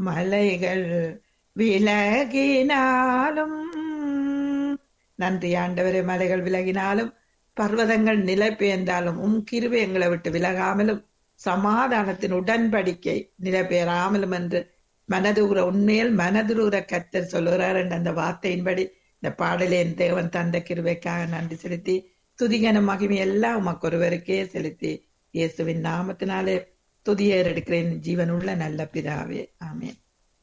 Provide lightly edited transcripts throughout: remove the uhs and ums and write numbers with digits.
மலைகள் விலகினாலும். நன்றி ஆண்டவரே. மலைகள் விலகினாலும் பர்வதங்கள் நிலை பெயர்ந்தாலும் கிருபை எங்களை விட்டு விலகாமலும் சமாதானத்தின் உடன்படிக்கை நிலை பெயராமலும் என்று மனதுகுற உண்மையில் மனதுருகிற கர்த்தர் சொல்லுகிறார் என்ற அந்த வார்த்தையின்படி இந்த பாடலே என் தேவன் தந்த கிருபைக்காக நன்றி செலுத்தி துதிகன மகிமை எல்லாம் உமக்கு ஒருவருக்கே செலுத்தி இயேசுவின் நாமத்தினாலே துதியேற எடுக்கிறேன் ஜீவனுள்ள நல்ல பிதாவே, ஆமேன்.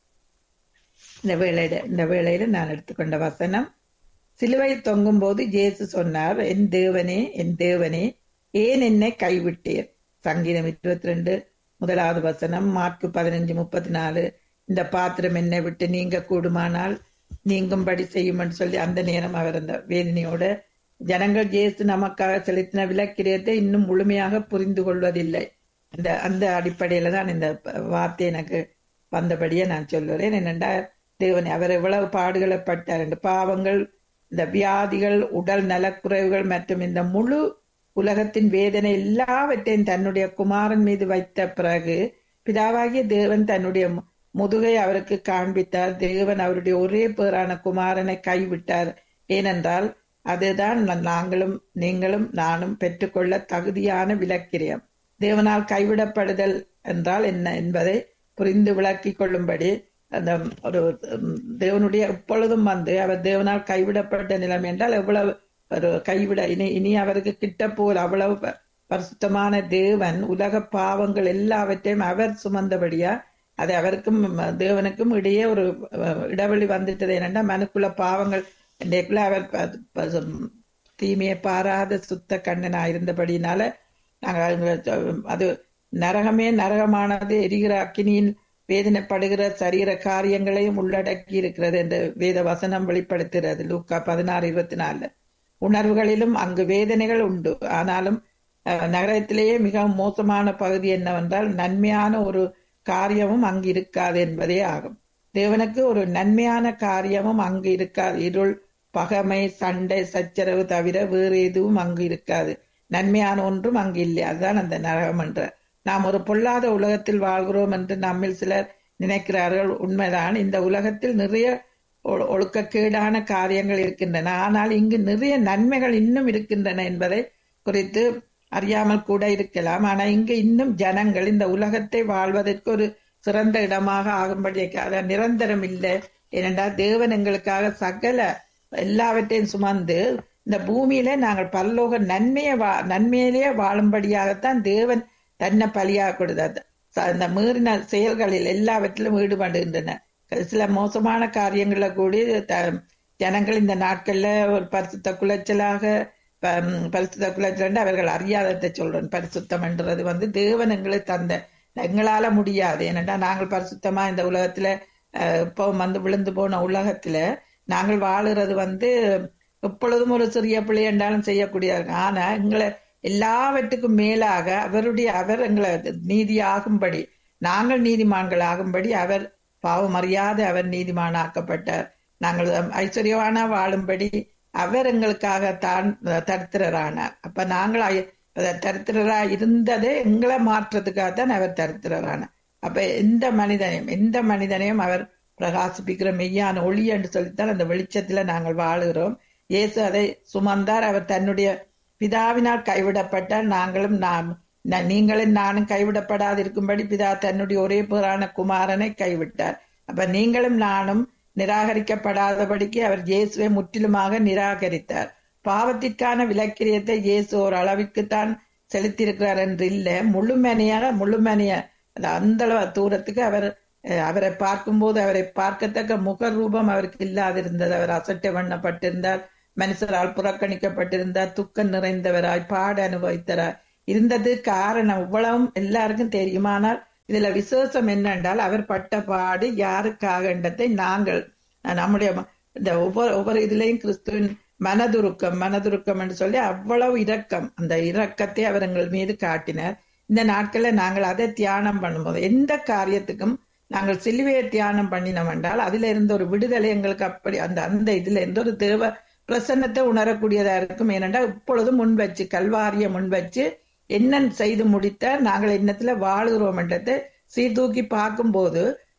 இந்த வேளையில நான் எடுத்துக்கொண்ட வசனம், சிலுவையில் தொங்கும் போது இயேசு சொன்னார், என் தேவனே என் தேவனே ஏன் என்னை கைவிட்டீர். சங்கீதம் 22 முதலாவது வசனம். மார்க்கு 15:34 இந்த பாத்திரம் என்னை விட்டு நீங்க கூடுமானால் நீங்கும்படி செய்யும் என்று சொல்லி அந்த நேரம் அவர் அந்த வேதனையோட ஜனங்கள் இயேசு நமக்காக செலுத்தின விலக்கிரியத்தை இன்னும் முழுமையாக புரிந்து கொள்வதில்லை. அந்த அடிப்படையில தான் இந்த வார்த்தை எனக்கு வந்தபடியே நான் சொல்லுறேன். என்னென்றா தேவன் அவர் எவ்வளவு பாடுகளை பட்டார் என்று. பாவங்கள், இந்த வியாதிகள், உடல் நலக்குறைவுகள் மற்றும் இந்த முழு உலகத்தின் வேதனை எல்லாவற்றையும் தன்னுடைய குமாரன் மீது வைத்த பிறகு பிதாவாகிய தேவன் தன்னுடைய முதுகை அவருக்கு காண்பித்தார். தேவன் அவருடைய ஒரே பேரான குமாரனை கைவிட்டார். ஏனென்றால் அதுதான் நாங்களும் நீங்களும் நானும் பெற்றுக்கொள்ள தகுதியான விலக்கிரியம். தேவனால் கைவிடப்படுதல் என்றால் என்ன என்பதை புரிந்து விளக்கி கொள்ளும்படி அந்த ஒரு தேவனுடைய எப்பொழுதும் அவர் தேவனால் கைவிடப்பட்ட நிலைமை என்றால் எவ்வளவு ஒரு கைவிட இனி அவருக்கு கிட்ட போல் அவ்வளவு பரிசுத்தமான தேவன் உலக பாவங்கள் எல்லாவற்றையும் அவர் சுமந்தபடியா அது அவருக்கும் தேவனுக்கும் இடையே ஒரு இடைவெளி வந்துட்டது. என்னென்னா மனுக்குள்ள பாவங்கள் இன்றைக்குள்ள அவர் தீமையை பாராத சுத்த கண்ணனாயிருந்தபடினால நாங்கள் அது நரகமே நரகமானது எரிகிற அக்கினியின் வேதனைப்படுகிற சரீர காரியங்களையும் உள்ளடக்கி இருக்கிறது என்று வேத வசனம் வெளிப்படுத்துகிறது. லூக்கா 16:24. உணர்வுகளிலும் அங்கு வேதனைகள் உண்டு. ஆனாலும் நகரத்திலேயே மிகவும் மோசமான பகுதி என்னவென்றால் நன்மையான ஒரு காரியமும் அங்கு இருக்காது என்பதே ஆகும். தேவனுக்கு ஒரு நன்மையான காரியமும் அங்கு இருக்காது. இருள், பகமை, சண்டை, சச்சரவு தவிர வேறு எதுவும் அங்கு இருக்காது. நன்மையான ஒன்றும் அங்கு இல்லை. அதுதான் அந்த நரகம் என்ற. நாம் ஒரு பொல்லாத உலகத்தில் வாழ்கிறோம் என்று நம்மில் சிலர் நினைக்கிறார்கள். உண்மைதான். இந்த உலகத்தில் நிறைய ஒழுக்கக்கேடான காரியங்கள் இருக்கின்றன. ஆனால் இங்கு நிறைய நன்மைகள் இன்னும் இருக்கின்றன என்பதை குறித்து அறியாமல் கூட இருக்கலாம். ஆனா இங்கு இன்னும் ஜனங்கள் இந்த உலகத்தை வாழ்வதற்கு ஒரு சிறந்த இடமாக ஆகும்படி அதை நிரந்தரம் இல்லை. ஏனென்றால் தேவன் எங்களுக்காக சகல எல்லாவற்றையும் சுமந்து இந்த பூமியில நாங்கள் பரலோக நன்மையிலேயே வாழும்படியாகத்தான் தேவன் தன்னை பலியாக கொடுத்தார். அந்த மீறின செயல்களில் எல்லாவற்றிலும் ஈடுபடுகின்றன. சில மோசமான காரியங்கள கூடி ஜனங்கள் இந்த நாட்கள்ல ஒரு பரிசுத்த குலைச்சல் அவர்கள் அறியாததை சொல்றேன். பரிசுத்தம் என்றது தேவன் எங்களுக்கு தந்த, எங்களால முடியாது. ஏனென்றா நாங்கள் பரிசுத்தமா இந்த உலகத்துல இப்போ விழுந்து போன உலகத்துல நாங்கள் வாழுறது எப்பொழுதும் ஒரு சிறிய பிள்ளை என்றாலும் செய்யக்கூடியது. ஆனா எங்களை எல்லாவற்றுக்கும் மேலாக அவர் எங்களை நீதியாகும்படி, நாங்கள் நீதிமான்கள் ஆகும்படி அவர் பாவம் அறியாத அவர் நீதிமானாக்கப்பட்டார். நாங்கள் ஐஸ்வர்யவானா வாழும்படி அவர் எங்களுக்காக தான் தரித்திரரானார். அப்ப நாங்கள் தரித்திரரா இருந்ததே எங்களை மாற்றத்துக்காகத்தான் அவர் தரித்திரரானார். அப்ப எந்த மனிதனையும் அவர் பிரகாசிப்பிக்கிற மெய்யான ஒளி என்று சொல்லித்தான் அந்த வெளிச்சத்துல நாங்கள் வாழுகிறோம். இயேசு அதை சுமந்தார். அவர் தன்னுடைய பிதாவினால் கைவிடப்பட்டால் நீங்களும் நானும் கைவிடப்படாதிருக்கும்படி பிதா தன்னுடைய ஒரே பேரான குமாரனை கைவிட்டார். அப்ப நீங்களும் நானும் நிராகரிக்கப்படாதபடிக்கு அவர் இயேசுவை முற்றிலுமாக நிராகரித்தார். பாவத்திற்கான விலக்கிரியத்தை இயேசு ஒரு அளவிற்குத்தான் செலுத்தியிருக்கிறார் என்று இல்லை, முழுமனைய அந்த தூரத்துக்கு அவரை பார்க்கும்போது அவரை பார்க்கத்தக்க முக ரூபம் அவருக்கு இல்லாதிருந்தது. அவர் அசட்டை வண்ணப்பட்டிருந்தார், மனுஷரால் புறக்கணிக்கப்பட்டிருந்தார், துக்கம் நிறைந்தவராய் பாட அனுபவித்தராய் இருந்தது. காரணம் இவ்வளவும் எல்லாருக்கும் தெரியுமானால் இதுல விசேஷம் என்னென்றால் அவர் பட்ட பாடு யாருக்காக என்றதை நாங்கள் நம்முடைய இந்த ஒவ்வொரு இதுலயும் கிறிஸ்துவின் மனதுருக்கம் என்று சொல்லி அவ்வளவு இரக்கம், அந்த இரக்கத்தை அவர் எங்கள் மீது காட்டினார். இந்த நாட்கள்ல நாங்கள் அதை தியானம் பண்ணும்போது எந்த காரியத்துக்கும் நாங்கள் சிலுவையை தியானம் பண்ணினோம் என்றால் அதுல இருந்து ஒரு விடுதலை எங்களுக்கு அப்படி அந்த இதுல இருந்து ஒரு தேவ பிரசன்னத்தை உணரக்கூடியதா இருக்கும். ஏனென்றால் இப்பொழுதும் முன்வச்சு கல்வாரிய முன்வச்சு என்ன செய்து முடித்த நாங்கள் என்னத்துல வாழுகிறோம் என்றதை சீர்தூக்கி பார்க்கும் போது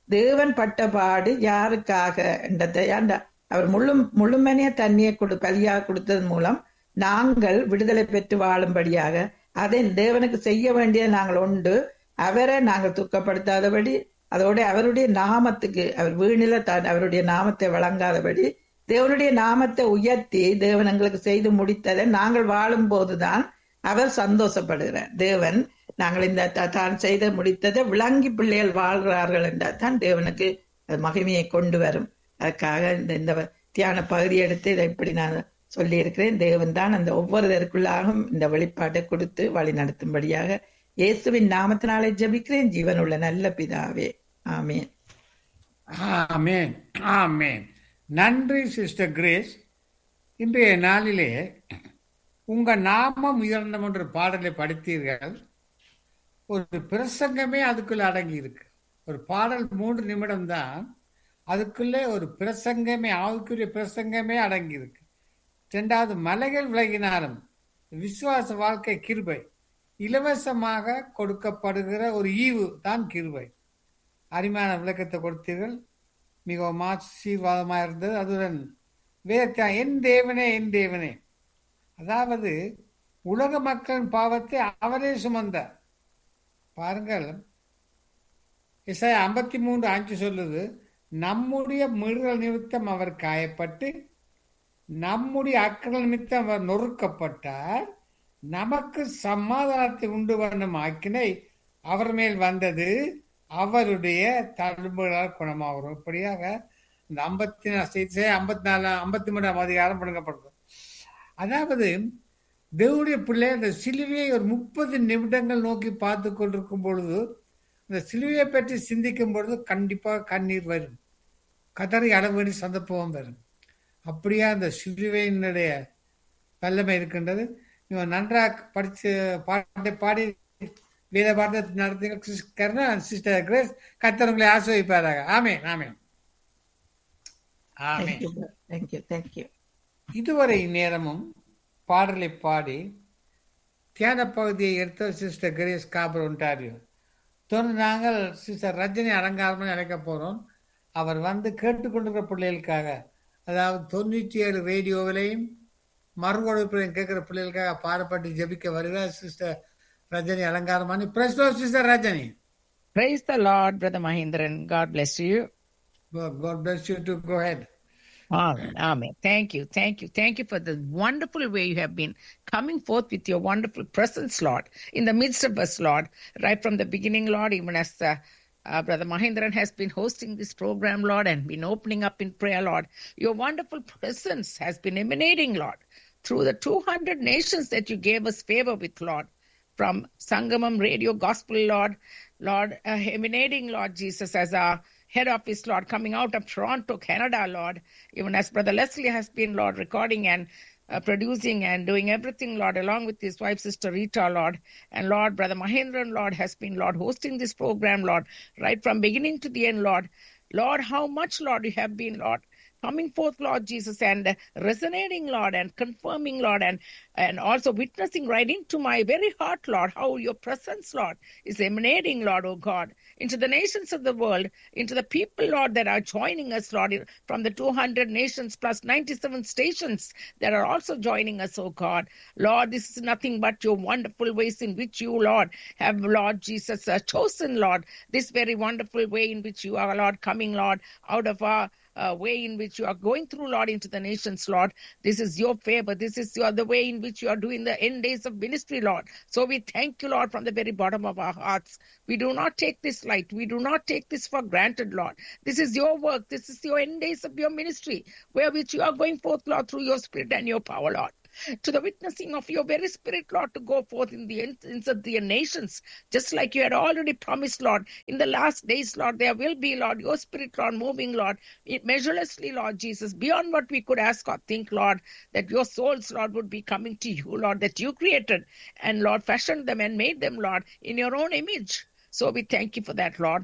தேவன் பட்ட பாடு யாருக்காக என்றதை அவர் முழுமனைய தண்ணியை பலியாக கொடுத்ததன் மூலம் நாங்கள் விடுதலை பெற்று வாழும்படியாக அதை தேவனுக்கு செய்ய வேண்டிய நாங்கள் உண்டு. அவரை நாங்கள் துக்கப்படுத்தாதபடி, அதோட அவருடைய நாமத்துக்கு அவர் வீணில அவருடைய நாமத்தை வழங்காதபடி தேவனுடைய நாமத்தை உயர்த்தி தேவன் எங்களுக்கு செய்து முடித்ததை நாங்கள் வாழும் போதுதான் அவர் சந்தோஷப்படுகிறார். தேவன் நாங்கள் இந்த தான் செய்து முடித்ததை விளங்கி பிள்ளைகள் வாழ்கிறார்கள் என்றால் தான் தேவனுக்கு அது மகிமையை கொண்டு வரும். அதுக்காக இந்த தியான பகுதி எடுத்து இதை இப்படி நான் சொல்லி இருக்கிறேன். தேவன் தான் அந்த ஒவ்வொருவருக்குள்ளாகவும் இந்த வெளிப்பாட்டை கொடுத்து வழி நடத்தும்படியாக இயேசுவின் நாமத்தினாலே ஜெபிக்கிறேன், ஜீவனுள்ள நல்ல பிதாவே, ஆமேன். ஆமேன், ஆமேன். நன்றி சிஸ்டர் கிரேஸ். இன்றைய நாளிலே உங்க நாமம் உயர்ந்தம் என்ற பாடலை படித்தீர்கள். ஒரு பிரசங்கமே அதுக்குள்ள அடங்கி இருக்கு. ஒரு பாடல் 3 நிமிடம் தான், அதுக்குள்ளே ஒரு பிரசங்கமே, ஆவுக்குரிய பிரசங்கமே அடங்கி இருக்கு. 2வது, மலைகள் விலகினாலும் விசுவாச வாழ்க்கை கிருபை, இலவசமாக கொடுக்கப்படுகிற ஒரு ஈவு தான் கிருபை. அருமையான விளக்கத்தை கொடுத்தீர்கள், மிகவும் ஆசீர்வாதமாக இருந்தது. அதுடன் வேற என் தேவனே என் தேவனே, அதாவது உலக மக்களின் பாவத்தை அவரே சுமந்தார். பாருங்கள், எசாயா 53:5 சொல்லுது, நம்முடைய மீறுதல் நிமித்தம் அவர் காயப்பட்டு நம்முடைய அக்கிரம நிமித்தம் அவர் நொறுக்கப்பட்டார், நமக்கு சமாதானத்தை உண்டு பண்ணும் ஆக்கினை அவர் மேல் வந்தது, அவருடைய தழும்புகளால் குணமாகும். இப்படியாக இந்த 53ஆம் அதிகாரம் வழங்கப்படுது. அதாவது தேவனுடைய பிள்ளை அந்த சிலுவையை ஒரு 30 நிமிடங்கள் நோக்கி பார்த்து கொண்டிருக்கும் பொழுது, அந்த சிலுவையை பற்றி சிந்திக்கும் பொழுது கண்டிப்பாக கண்ணீர் வரும், கதறி அளவேணி சந்தர்ப்பம் வரும். அப்படியா அந்த சிலுவையினுடைய வல்லமை இருக்கின்றது. இவன் நன்றாக படிச்சு பாட்டை பாடி வேத பாடத்தை நடத்துங்க சிஸ்டர் கிரேஸ். கர்த்தர் உங்களை ஆசீர்வதிப்பாராக. ஆமென், ஆமென், ஆமென். இதுவரை நேரமும் பாடலை பாடி தியான பகுதியை எடுத்த சிஸ்டர் கிரேஸ் காபர் ஒன்டாரியோ. நாங்கள் சிஸ்டர் ரஜினி அலங்காரம் அழைக்க போறோம். அவர் வந்து கேட்டுக்கொண்டிருக்கிற பிள்ளைகளுக்காக, அதாவது 97 ரேடியோவிலையும் மறுகொடுப்பிலையும் கேட்கிற பிள்ளைகளுக்காக பாடப்பட்டு ஜெபிக்க வருகிறார் sister Rajini அலங்காரமானி. Praise the Lord, Sister Rajani. Praise the Lord, Brother Mahindran. God bless you. God bless you too. Go ahead. Amen. Amen. Thank you. Thank you. Thank you for the wonderful way you have been coming forth with your wonderful presence, Lord, in the midst of us, Lord, right from the beginning, Lord, even as Brother Mahindran has been hosting this program, Lord, and been opening up in prayer, Lord. Your wonderful presence has been emanating, Lord, through the 200 nations that you gave us favor with, Lord, from Sangamam Radio Gospel, Lord, emanating, Lord Jesus, as our head office, Lord, coming out of Toronto, Canada, Lord, even as Brother Leslie has been, Lord, recording and producing and doing everything, Lord, along with his wife, Sister Rita, Lord. And Lord, Brother Mahindran, Lord, has been, Lord, hosting this program, Lord, right from beginning to the end, Lord. Lord, how much, Lord, you have been, Lord, coming forth, Lord Jesus, and resonating, Lord, and confirming, Lord, and also witnessing right into my very heart, Lord, how your presence, Lord, is emanating, Lord, oh God, into the nations of the world, into the people, Lord, that are joining us, Lord, from the 200 nations plus 97 stations that are also joining us, oh God. Lord, this is nothing but your wonderful ways in which you, Lord, have, Lord Jesus, chosen, Lord, this very wonderful way in which you are, Lord, coming, Lord, out of our way in which you are going through, Lord, into the nations, Lord. This is your favor. This is the way in which you are doing the end days of ministry, Lord. So we thank you, Lord, from the very bottom of our hearts. We do not take this light. We do not take this for granted, Lord. This is your work. This is your end days of your ministry, where which you are going forth, Lord, through your spirit and your power, Lord, to the witnessing of your very spirit, Lord, to go forth in the ends of the nations, just like you had already promised, Lord. In the last days, Lord, there will be, Lord, your spirit, Lord, moving, Lord, measurelessly, Lord Jesus, beyond what we could ask or think, Lord, that your souls, Lord, would be coming to you, Lord, that you created and, Lord, fashioned them and made them, Lord, in your own image. So we thank you for that, Lord.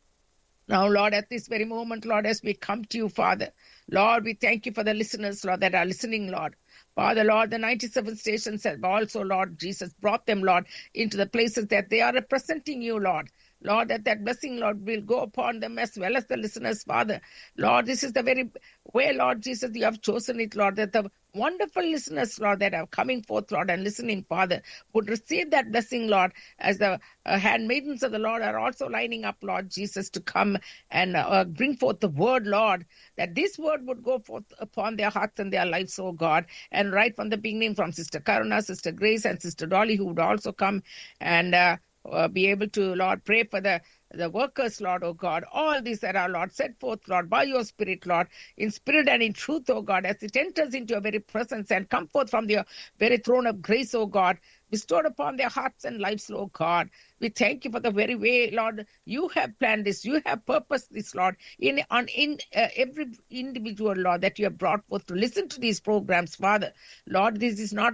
Now, Lord, at this very moment, Lord, as we come to you, Father, Lord, we thank you for the listeners, Lord, that are listening, Lord. Father, Lord, the 97 stations have also, Lord Jesus, brought them, Lord, into the places that they are representing you, Lord. Lord, that blessing, Lord, will go upon them as well as the listeners, Father. Lord, this is the very way, Lord Jesus, you have chosen it, Lord, that the wonderful listeners, Lord, that are coming forth, Lord, and listening, Father, would receive that blessing, Lord, as the handmaidens of the Lord are also lining up, Lord Jesus, to come and bring forth the word, Lord, that this word would go forth upon their hearts and their lives, oh God. And right from the beginning, from Sister Karuna, Sister Grace, and Sister Dolly, who would also come and be able to, Lord, pray for the workers, Lord, oh God, all these that are, Lord, set forth, Lord, by your Spirit, Lord, in spirit and in truth, oh God, as it enters into your very presence and come forth from your very throne of grace, oh God, bestowed upon their hearts and lives, oh God. We thank you for the very way, Lord, you have planned this, you have purposed this, Lord, in every individual, Lord, that you have brought forth to listen to these programs, Father. Lord, this is not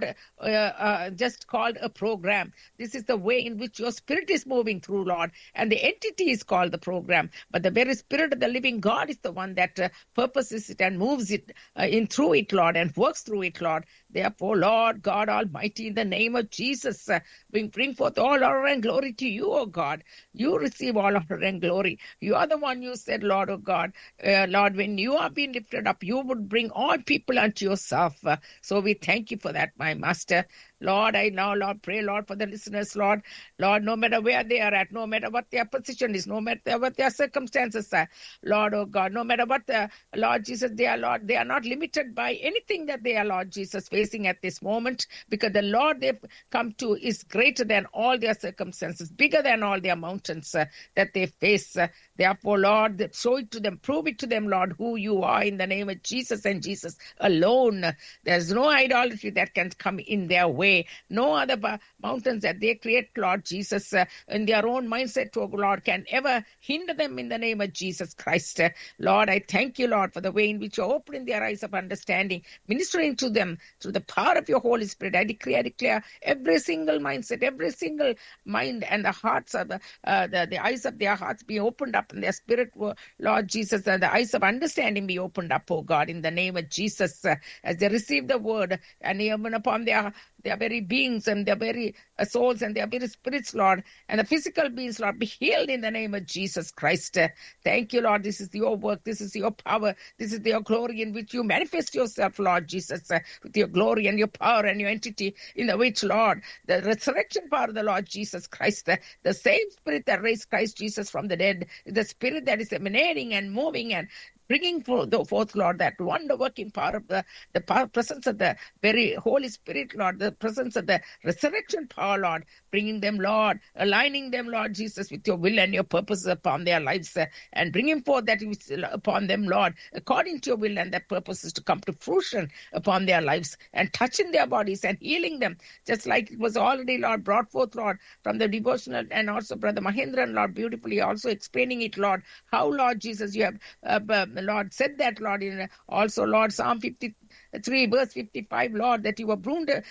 just called a program. This is the way in which your Spirit is moving through, Lord, and the entity is called the program, but the very Spirit of the living God is the one that purposes it and moves it in through it, Lord, and works through it, Lord. Therefore, Lord God Almighty, in the name of Jesus, we bring forth all honor and glory to you, O God. You receive all honor and glory. You are the one you said, Lord, O God. Lord, when you are being lifted up, you would bring all people unto yourself. So we thank you for that, my Master. Lord, I now, Lord, pray, Lord, for the listeners, Lord. Lord, no matter where they are at, no matter what their position is, no matter what their circumstances are, Lord, oh God, no matter what, Lord Jesus, they are, Lord, they are not limited by anything that they are, Lord Jesus, facing at this moment, because the Lord they've come to is greater than all their circumstances, bigger than all their mountains that they face. Therefore, Lord, show it to them, prove it to them, Lord, who you are in the name of Jesus and Jesus alone. There's no idolatry that can come in their way. No other mountains that they create, Lord Jesus, in their own mindset, oh Lord, can ever hinder them in the name of Jesus Christ. Lord, I thank you, Lord, for the way in which you're opening their eyes of understanding, ministering to them through the power of your Holy Spirit. I declare every single mindset, every single mind and the hearts of the eyes of their hearts be opened up and their spirit, Lord Jesus, and the eyes of understanding be opened up, oh God, in the name of Jesus, as they receive the word and even upon their very beings and their very souls and their very spirits, Lord, and the physical beings, Lord, be healed in the name of Jesus Christ. Thank you, Lord. This is your work. This is your power. This is your glory in which you manifest yourself, Lord Jesus, with your glory and your power and your entity, in the which, Lord, the resurrection power of the Lord Jesus Christ, the same Spirit that raised Christ Jesus from the dead, the Spirit that is emanating and moving and bringing forth, Lord, that wonder-working power of the presence of the very Holy Spirit, Lord, the presence of the resurrection power, Lord, bringing them, Lord, aligning them, Lord Jesus, with your will and your purposes upon their lives, and bringing forth that upon them, Lord, according to your will and that purposes to come to fruition upon their lives, and touching their bodies and healing them, just like it was already, Lord, brought forth, Lord, from the devotional, and also Brother Mahendran, Lord, beautifully also explaining it, Lord, how, Lord Jesus, you have Lord said that, Lord, in also, Lord, Psalm 53 verse 55, Lord, that you were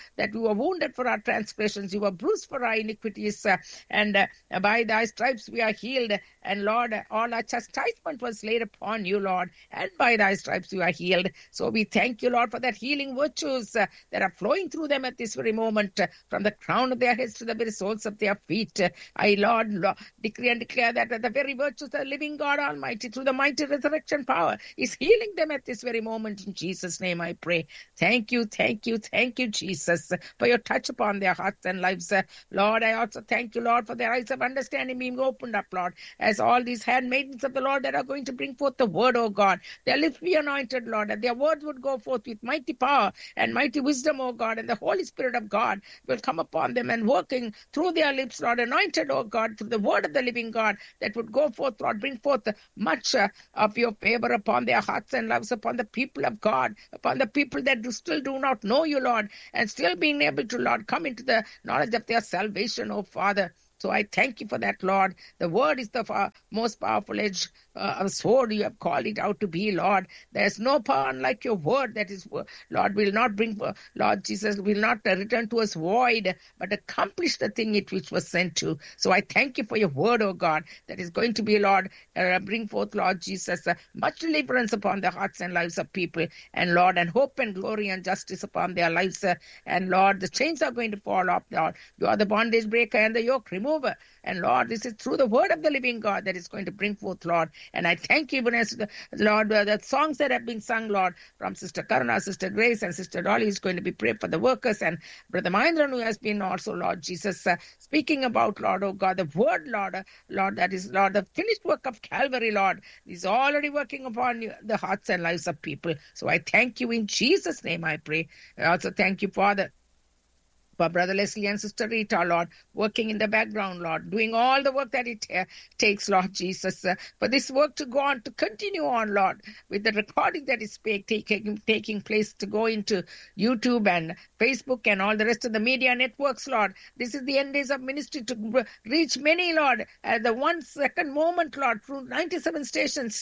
wounded for our transgressions, you were bruised for our iniquities, and by thy stripes we are healed. And Lord, all our chastisement was laid upon you, Lord, and by thy stripes we are healed. So we thank you, Lord, for that healing virtues that are flowing through them at this very moment, from the crown of their heads to the very soles of their feet. I, Lord, decree and declare that the very virtues of the living God Almighty, through the mighty resurrection power, is healing them at this very moment. In Jesus' name I pray. Thank you, Jesus, for your touch upon their hearts and lives. Lord, I also thank you, Lord, for their eyes of understanding being opened up, Lord, as all these handmaidens of the Lord that are going to bring forth the word, oh God. Their lips be anointed, Lord, and their words would go forth with mighty power and mighty wisdom, oh God, and the Holy Spirit of God will come upon them and working through their lips, Lord, anointed, oh God, through the word of the living God that would go forth, Lord, bring forth much of your favor upon their hearts and lives, upon the people of God, upon the people that still do not know you, Lord, and still being able to, Lord, come into the knowledge of their salvation, oh Father. So I thank you for that, Lord. The word is the most powerful edge sword you have called it out to be, Lord. There's no power unlike your word that is, Lord, will not bring, Lord Jesus, will not return to us void, but accomplish the thing it which was sent to. So I thank you for your word, oh God, that is going to be, Lord, bring forth, Lord Jesus, much deliverance upon the hearts and lives of people, and Lord, and hope and glory and justice upon their lives. And Lord, the chains are going to fall off, Lord. You are the bondage breaker and the yoke remover, mover. And Lord, this is through the word of the living God that is going to bring forth, Lord. And I thank you, even as Lord, the songs that have been sung, Lord, from Sister Karuna, Sister Grace, and Sister Dolly is going to be prayed for the workers, and Brother Mahindran, who has been also, Lord Jesus, speaking about, Lord, oh God, the word, Lord, that is, Lord, the finished work of Calvary, Lord, is already working upon the hearts and lives of people. So I thank you in Jesus' name, I pray. I also thank you, Father, for Brother Leslie and Sister Rita, Lord, working in the background, Lord, doing all the work that it takes, Lord Jesus, for this work to go on, to continue on, Lord, with the recording that is taking place to go into YouTube and Facebook and all the rest of the media networks, Lord. This is the end days of ministry to reach many, Lord, at the 1 second moment, Lord, through 97 stations,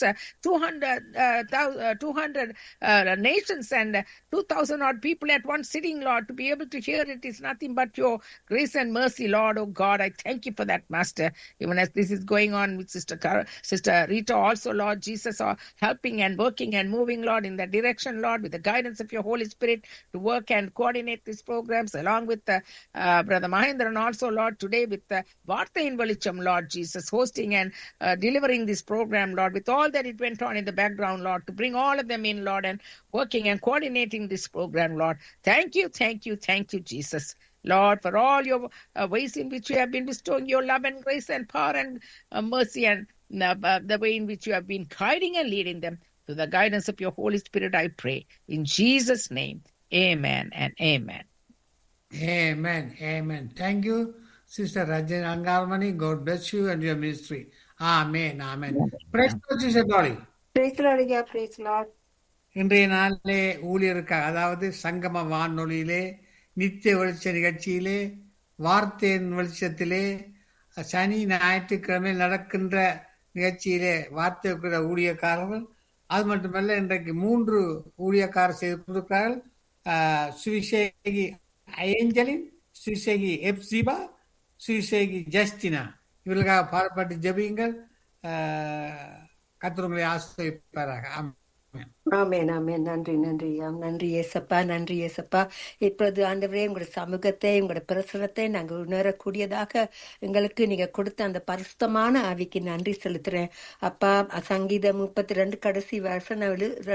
200 nations and 2,000 odd people at one sitting, Lord, to be able to hear it is nothing but your grace and mercy, Lord. Oh God, I thank you for that, Master. Even as this is going on with Sister Rita also, Lord Jesus, are helping and working and moving, Lord, in that direction, Lord, with the guidance of your Holy Spirit to work and coordinate these programs, along with Brother Mahindran also, Lord, today with Vartha in Velicham, Lord Jesus, hosting and delivering this program, Lord, with all that it went on in the background, Lord, to bring all of them in, Lord, and working and coordinating this program, Lord. Thank you, Jesus. Lord, for all your ways in which you have been bestowing your love and grace and power and mercy, and the way in which you have been guiding and leading them through the guidance of your Holy Spirit, I pray. In Jesus' name, amen and amen. Amen. Amen. Thank you, Sister Rajan Angarmani. God bless you and your ministry. Amen. Amen. Praise God, Sister Dolly. Praise the Lord, yeah, praise the Lord. இன்றைய நாளிலே ஊழியருக்காக, அதாவது சங்கம வானொலியிலே, நித்திய வெளிச்ச நிகழ்ச்சியிலே, வார்த்தையின் வெளிச்சத்திலே, சனி ஞாயிற்றுக்கிழமை நடக்கின்ற நிகழ்ச்சியிலே வார்த்தைக்குரிய ஊழியக்காரர்கள், அது மட்டுமல்ல, இன்றைக்கு 3 ஊழியக்காரர் செய்து கொடுக்கிறார்கள். சுவிசேகி ஏஞ்சலின், சுவிசேகி எப்சிபா, சுவிசேகி ஜஸ்டினா, இவர்களுக்காக பாடப்பட்டு ஜெபியுங்கள். கர்த்தர் ஆசீர்வதிப்பாராக. ஆமென் ஆமென். நன்றி நன்றி நன்றி ஏசப்பா, நன்றி ஏசப்பா. இப்பொழுது ஆண்டவரே, உங்களுடைய சமூகத்தை, உங்களுடைய பிரசனத்தை நாங்கள் உணரக்கூடியதாக எங்களுக்கு நீங்க கொடுத்த அந்த பரிசுத்தமான ஆவிக்கு நன்றி செலுத்துறேன் அப்பா. சங்கீதம் 32 கடைசி வசனம்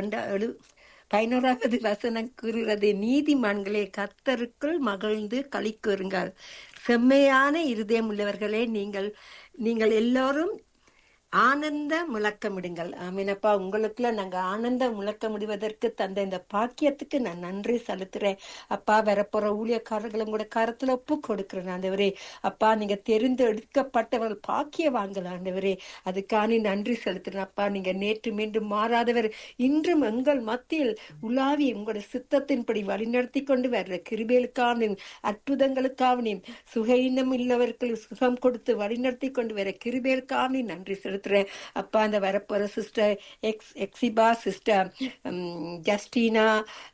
11வது வசனம் கூறுகிறது, நீதிமான்களே கர்த்தருக்குள் மகிழ்ந்து களி கூறுங்கள், செம்மையான இருதயம் உள்ளவர்களே நீங்கள் எல்லோரும் ஆனந்த முழக்கமிடுங்கள். ஆமீனப்பா. உங்களுக்குள்ள நாங்க ஆனந்த முழக்கமிடுவதற்கு தந்த இந்த பாக்கியத்துக்கு நான் நன்றி செலுத்துறேன் அப்பா. வரப்போற ஊழியக்காரர்களும் கூட கருத்துல ஒப்பு கொடுக்கிறேன் ஆண்டவரே. அப்பா, நீங்க தெரிந்து எடுக்கப்பட்டவர்கள் பாக்கியவான்கள் ஆண்டவரே, அதுக்கான நன்றி செலுத்துறேன் அப்பா. நீங்க நேற்று மீண்டும் மாறாதவர், இன்றும் எங்கள் மத்தியில் உலாவி உங்களுடைய சித்தத்தின்படி வழிநடத்தி கொண்டு வர்ற கிருபைகளுக்காகவும் அற்புதங்களுக்காகவும் சுகையினம் இல்லவர்கள் சுகம் கொடுத்து வழிநடத்தி கொண்டு வர கிருபைகளுக்காகவும் நன்றி செலுத்துறேன் அப்பா. அந்த வரப்போற சிஸ்டர் எக்ஸிபா, சிஸ்டர் ஜஸ்டினா,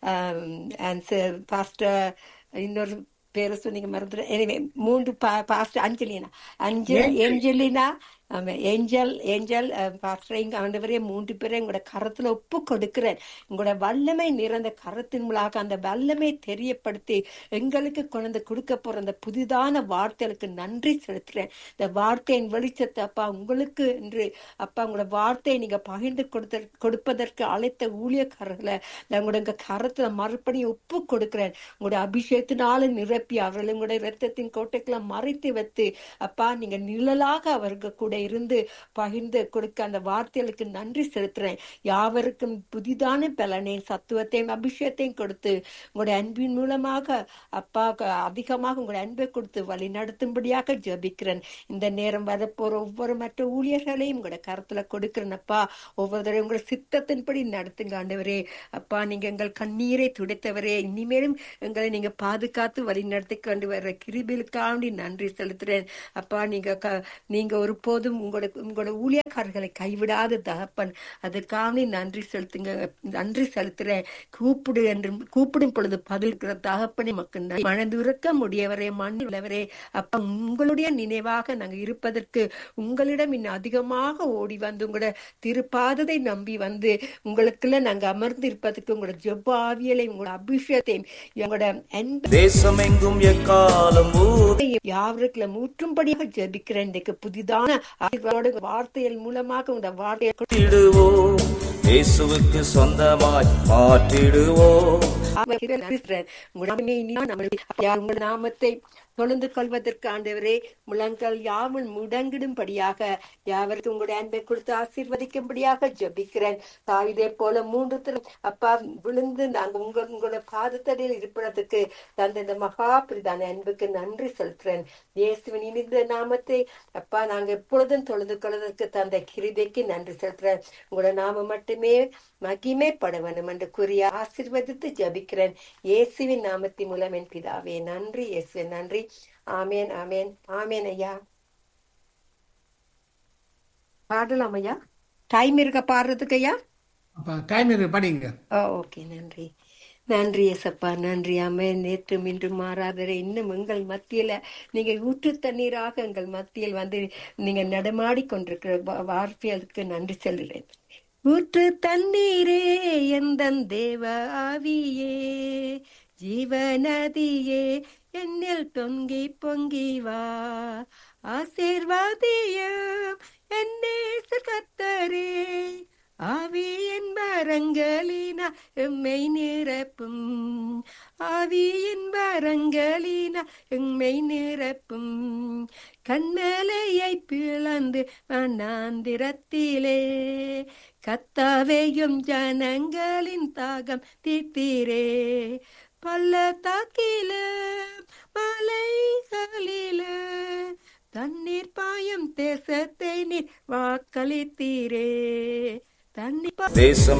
பாஸ்டர் இன்னொரு பேரை சொன்னீங்க மறந்துடுறேன். எனவே 3 பாஸ்டர் ஏஞ்சலினா, ஏஞ்சல் பாஸ்டரையும் ஆண்டவரே 3 பேரை உங்களோட கரத்துல ஒப்பு கொடுக்கிறேன். உங்களோட வல்லமை நிறைந்த கரத்தின் மூலமாக அந்த வல்லமை தெரியப்படுத்தி எங்களுக்கு கொண்டு கொடுக்க போற அந்த புதிதான வார்த்தைகளுக்கு நன்றி செலுத்துறேன். இந்த வார்த்தையின் வெளிச்சத்தை அப்பா உங்களுக்கு என்று அப்பா உங்களோட வார்த்தையை நீங்க பகிர்ந்து கொடுப்பதற்கு அழைத்த ஊழியக்காரர்களை உங்களோட கரத்துல மறுபடியும் ஒப்பு கொடுக்கிறேன். உங்களுடைய அபிஷேகத்தினால நிரப்பி அவர்களை உங்களுடைய இரத்தத்தின் கோட்டைக்குள்ள மறைத்து வைத்து அப்பா நீங்க நிழலாக அவர்கள் கூட இருந்து பகிர்ந்து கொடுக்க அந்த வார்த்தைகளுக்கு நன்றி செலுத்துறேன். யாவருக்கும் புதிதான பலனையும் சத்துவத்தையும் அபிஷேகத்தையும் கொடுத்து உங்களுடைய அன்பின் மூலமாக அப்பா அதிகமாக உங்களுடைய அன்பை கொடுத்து வழி நடத்தும்படியாக ஜெபிக்கிறேன். இந்த நேரம் வரப்போற ஒவ்வொரு மற்ற ஊழியர்களையும் உங்களுடைய கருத்துல கொடுக்கிறேன் அப்பா. ஒவ்வொருத்தரையும் உங்களுடைய சித்தத்தின்படி நடத்துங்க ஆண்டவரே. அப்பா, நீங்க எங்கள் கண்ணீரை துடைத்தவரே, இனிமேலும் எங்களை நீங்க பாதுகாத்து வழி நடத்தி கொண்டு வர்ற கிருபைகளுக்காண்டி நன்றி செலுத்துறேன் அப்பா. நீங்க ஒருபோதும் எப்பொழுதும் உங்களோட ஊழியக்காரர்களை கைவிடாத தகப்பன், அதற்காக நன்றி செலுத்துங்க. நன்றி செலுத்துறேன். கூப்பிடும் பொழுது பதில் இருக்கிற தகப்பனை மக்கள் மனதுருக்க முடியவரே, மண்ணுள்ளவரே, அப்ப உங்களுடைய நினைவாக நாங்க இருப்பதற்கு உங்களிடம் இன்னும் அதிகமாக ஓடி வந்து உங்களோட திருப்பாதத்தை நம்பி வந்து உங்களுக்குள்ள நாங்க அமர்ந்து இருப்பதற்கு உங்களோட ஜெப ஆவியலையும் உங்களோட அபிஷேகத்தையும் எங்களோட தேசம் எங்கும் எக்காலம் யாவருக்குள்ள மூற்றும்படியாக ஜெபிக்கிறேன். இன்றைக்கு புதிதான வார்த்தைகள் மூலமாக உங்களோட வார்த்தையை இயேசுவுக்கு சொந்தமாய் மாற்றிடுவோம். உங்கள் நாமத்தை தொழுந்து கொள்வதற்கு ஆண்டவரே முழங்கள் யாவும் முடங்கிடும்படியாக யாவருக்கு உங்களுடைய அன்பை கொடுத்து ஆசீர்வதிக்கும்படியாக ஜெபிக்கிறேன். தாவிதே போல 3 தரம் அப்பா விழுந்து நாங்க உங்களோட பாதத்தடியில் இருப்பதற்கு தந்த இந்த மகா பிரிதான அன்புக்கு நன்றி செலுத்துறேன். இயேசுவின் இனிந்த நாமத்தை அப்பா நாங்க எப்பொழுதும் தொழுது கொள்வதற்கு தந்த கிருபைக்கு நன்றி செலுத்துறேன். உங்களோட நாம மட்டுமே மகிமைப்பட வேண்டும் என்று கூறிய ஆசீர்வதித்து ஜெபிக்கிறேன். இயேசுவின் நாமத்தின் மூலம் என் பிதாவே நன்றி. இயேசுவின் நன்றி. ஆமேன், ஆமேன், ஆமேன். ஐயா பாடலாம் ஐயா. டைம் இருக்க பாடுறதுக்கு ஐயா? டைம் இருக்கு, படிங்க. ஓகே, நன்றி. நன்றி ஏசப்பா, நன்றி. ஆமென். நேற்றும் இன்றும் மாறாதவரே, இன்னும் எங்கள் மத்தியில நீங்க ஊற்று தண்ணீராக எங்கள் மத்தியில் வந்து நீங்க நடமாடி கொண்டிருக்கிற வார்த்தைகளுக்கு நன்றி சொல்கிறேன். ஊற்று தண்ணீரே எந்தன் தேவ ஆவியே, ஜீவநதியே என்னில் பொங்கி பொங்கி வா, ஆசீர்வாதியம் என்னேசர் கர்த்தரே, ஆவியின் வரங்களினா எம்மை நிரப்பும், ஆவியின் வரங்களினா எம்மை நிரப்பும், கண்மலையை பிளந்து வண்ணாந்திரத்திலே கத்தாவையும் ஜனங்களின் தாகம் தீர்த்தீரே, பள்ளத்தாக்கில மலைகளில தண்ணீர் பாயும் தேசத்தை நீர் வாக்களித்தீரே, தண்ணீர்